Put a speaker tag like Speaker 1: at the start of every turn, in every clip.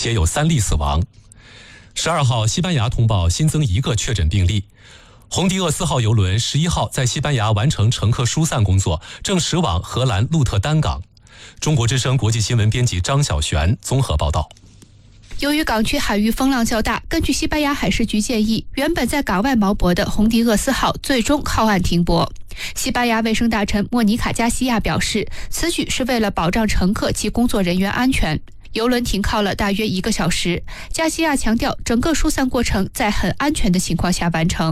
Speaker 1: 皆有3例死亡。12号，西班牙通报新增1个确诊病例。红迪厄斯号邮轮11号在西班牙完成乘客疏散工作，正驶往荷兰鹿特丹港。中国之声国际新闻编辑张晓璇综合报道。
Speaker 2: 由于港区海域风浪较大，根据西班牙海事局建议，原本在港外锚泊的红迪厄斯号最终靠岸停泊。西班牙卫生大臣莫尼卡·加西亚表示，此举是为了保障乘客及工作人员安全。邮轮停靠了大约1个小时，加西亚强调，整个疏散过程在很安全的情况下完成。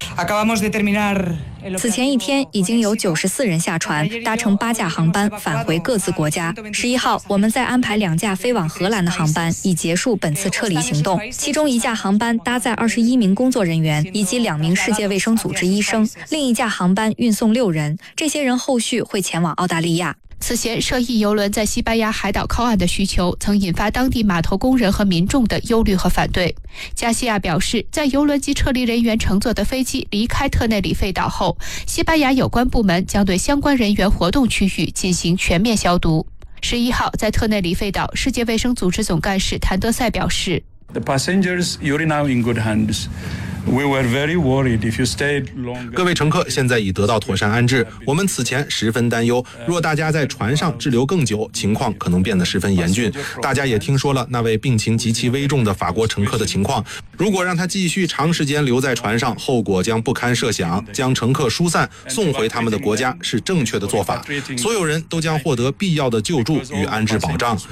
Speaker 3: 此前一天，已经有94人下船，搭乘8架航班返回各自国家。11号，我们再安排2架飞往荷兰的航班，以结束本次撤离行动。其中1架航班搭载21名工作人员以及2名世界卫生组织医生，另1架航班运送6人，这些人后续会前往澳大利亚。
Speaker 2: 此前，涉疫邮轮在西班牙海岛靠岸的需求曾引发当地码头工人和民众的忧虑和反对。加西亚表示，在邮轮及撤离人员乘坐的飞机离开特内里费岛后，西班牙有关部门将对相关人员活动区域进行全面消毒。11号，在特内里费岛，世界卫生组织总干事谭德赛表示
Speaker 4: The passengers, you're now in good hands. We were very worried if you stayed longer.
Speaker 5: 各位乘客现在已得到妥善安置，我们此前十分担忧，若大家在船上滞留更久，情况可能变得十分严峻。大家也听说了那位病情极其危重的法国乘客的情况，如果让他继续长时间留在船上，后果将不堪设想。将乘客疏散送回他们的国家是正确的做法，所有人都将获得必要的救助与安置保障。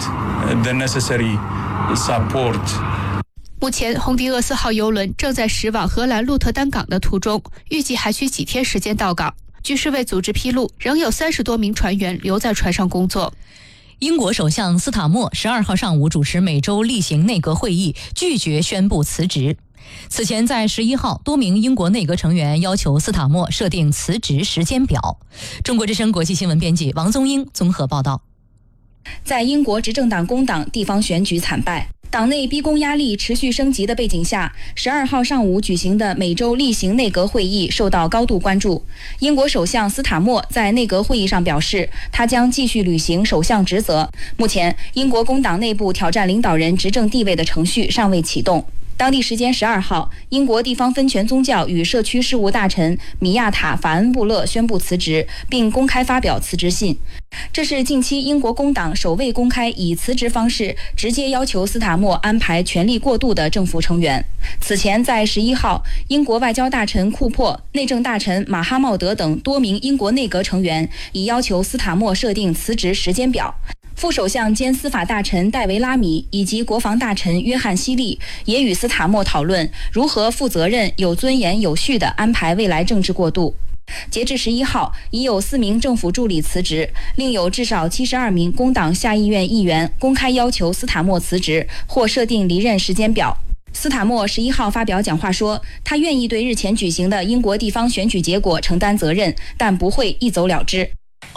Speaker 2: 目前，红迪厄斯号邮轮正在驶往荷兰鹿特丹港的途中，预计还需几天时间到港。据世卫组织披露，仍有30多名船员留在船上工作。
Speaker 6: 英国首相斯塔默12号上午主持每周例行内阁会议，拒绝宣布辞职。此前在11号，多名英国内阁成员要求斯塔默设定辞职时间表。中国之声国际新闻编辑王宗英综合报道。
Speaker 7: 在英国执政党工党地方选举惨败，党内逼宫压力持续升级的背景下，12号上午举行的每周例行内阁会议受到高度关注。英国首相斯塔默在内阁会议上表示，他将继续履行首相职责。目前，英国工党内部挑战领导人执政地位的程序尚未启动。当地时间12号，英国地方分权宗教与社区事务大臣米亚塔·法恩布勒宣布辞职，并公开发表辞职信。这是近期英国工党首位公开以辞职方式直接要求斯塔默安排权力过渡的政府成员。此前在11号，英国外交大臣库珀、内政大臣马哈茂德等多名英国内阁成员已要求斯塔默设定辞职时间表。副首相兼司法大臣戴维拉米以及国防大臣约翰希利也与斯塔默讨论如何负责任、有尊严、有序地安排未来政治过渡。截至11号，已有4名政府助理辞职，另有至少72名工党下议院议员公开要求斯塔默辞职或设定离任时间表。斯塔默11号发表讲话说，他愿意对日前举行的英国地方选举结果承担责任，但不会一走了之。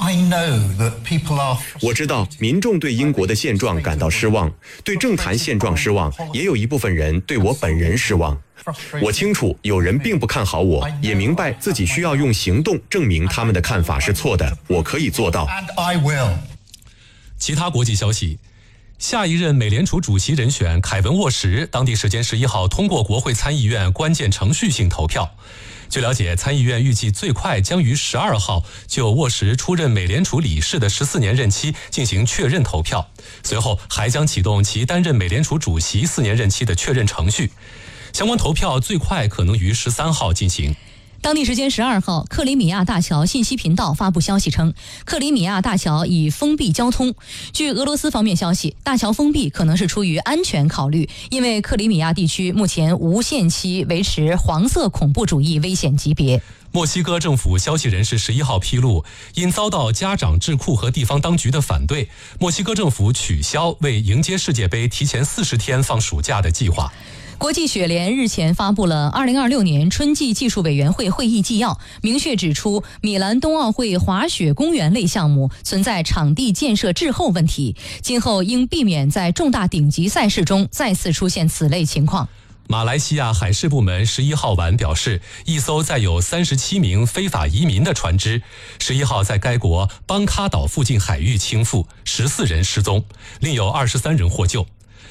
Speaker 8: 我知道民众对英国的现状感到失望，对政坛现状失望，也有一部分人对我本人失望。我清楚有人并不看好我，也明白自己需要用行动证明他们的看法是错的，我可以做到。
Speaker 1: 其他国际消息，下一任美联储主席人选凯文·沃什当地时间11号通过国会参议院关键程序性投票。据了解，参议院预计最快将于12号就沃什出任美联储理事的14年任期进行确认投票，随后还将启动其担任美联储主席4年任期的确认程序。相关投票最快可能于13号进行。
Speaker 6: 当地时间12号，克里米亚大桥信息频道发布消息称，克里米亚大桥已封闭交通。据俄罗斯方面消息，大桥封闭可能是出于安全考虑，因为克里米亚地区目前无限期维持黄色恐怖主义危险级别。
Speaker 1: 墨西哥政府消息人士11号披露，因遭到家长智库和地方当局的反对，墨西哥政府取消为迎接世界杯提前40天放暑假的计划。
Speaker 6: 国际雪联日前发布了2026年春季技术委员会会议纪要，明确指出米兰冬奥会滑雪公园类项目存在场地建设滞后问题，今后应避免在重大顶级赛事中再次出现此类情况。
Speaker 1: 马来西亚海事部门11号晚表示，一艘载有37名非法移民的船只11号在该国邦卡岛附近海域倾覆，14人失踪，另有23人获救。